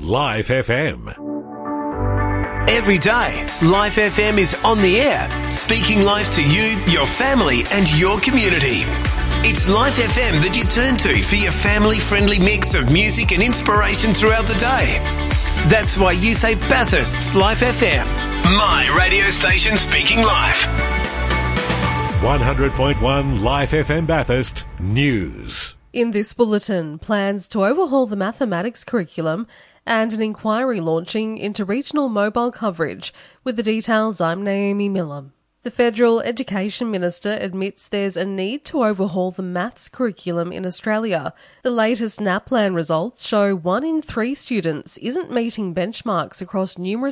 Life FM. Every day, Life FM is on the air, speaking life to you, your family and your community. It's Life FM that you turn to for your family-friendly mix of music and inspiration throughout the day. That's why you say Bathurst's Life FM, my radio station speaking life. 100.1 Life FM Bathurst News. In this bulletin, plans to overhaul the mathematics curriculum and an inquiry launching into regional mobile coverage. With the details, I'm Naomi Miller. The Federal Education Minister admits there's a need to overhaul the maths curriculum in Australia. The latest NAPLAN results show 1 in 3 students isn't meeting benchmarks across numerous